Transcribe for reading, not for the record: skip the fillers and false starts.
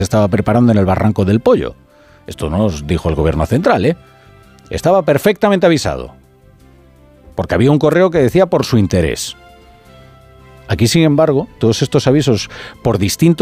estaba preparando en el Barranco del Pollo. Esto nos dijo el gobierno central, ¿eh? Estaba perfectamente avisado, porque había un correo que decía por su interés. Aquí, sin embargo, todos estos avisos por distintos